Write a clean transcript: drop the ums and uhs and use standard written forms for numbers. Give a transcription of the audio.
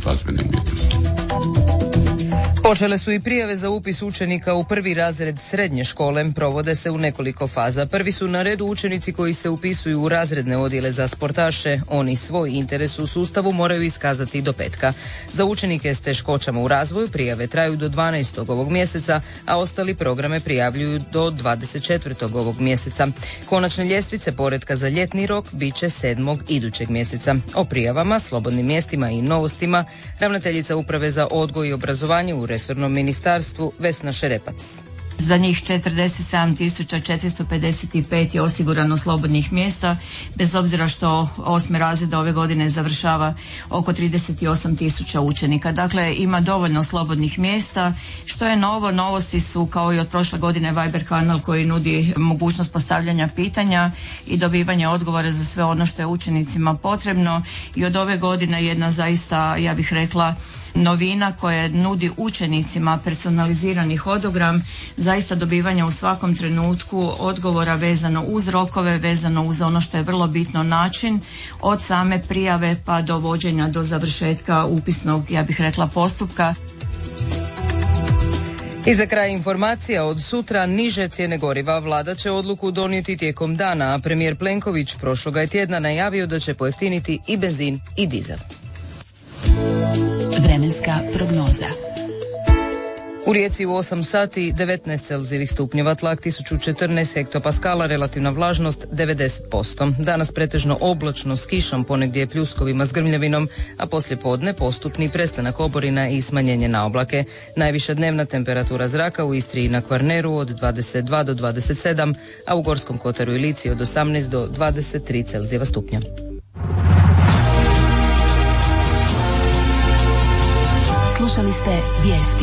glazbene umjetnosti. Počele su i prijave za upis učenika u prvi razred srednje škole, provode se u nekoliko faza. Prvi su na redu učenici koji se upisuju u razredne odjele za sportaše. Oni svoj interes u sustavu moraju iskazati do petka. Za učenike s teškoćama u razvoju prijave traju do 12. ovog mjeseca, a ostali programe prijavljuju do 24. ovog mjeseca. Konačne ljestvice poretka za ljetni rok bit će 7. idućeg mjeseca. O prijavama, slobodnim mjestima i novostima ravnateljica Uprave za odgoj i obrazovanje u resornom ministarstvu Vesna Šerepac. Za njih 47.455 je osigurano slobodnih mjesta, bez obzira što 8. razreda ove godine završava oko 38.000 učenika. Dakle, ima dovoljno slobodnih mjesta. Što je novo? Novosti su, kao i od prošle godine, Viber kanal koji nudi mogućnost postavljanja pitanja i dobivanja odgovora za sve ono što je učenicima potrebno. I od ove godine jedna zaista, ja bih rekla, novina koja nudi učenicima personalizirani hodogram, zaista dobivanje u svakom trenutku odgovora vezano uz rokove, vezano uz ono što je vrlo bitno, način od same prijave pa do vođenja do završetka upisnog, ja bih rekla, postupka. I za kraj informacija, od sutra niže cijene goriva. Vlada će odluku donijeti tijekom dana, a premijer Plenković prošloga je tjedna najavio da će pojeftiniti i benzin i dizel. Vremenska prognoza. U Rijeci u 8 sati 19 celzijevih stupnjeva, tlak 1014 hektopaskala, relativna vlažnost 90%. Danas pretežno oblačno s kišom, ponegdje pljuskovima s grmljavinom, a poslije podne postupni prestanak oborina i smanjenje na oblake. Najviša dnevna temperatura zraka u Istri i na Kvarneru od 22 do 27, a u Gorskom kotaru i Lici od 18 do 23 celzijeva stupnja. Slušali ste vijesti.